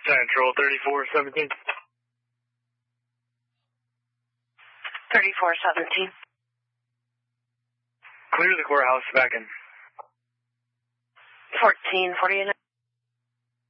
Central 3417. 3417. Clear the courthouse back in. 1449.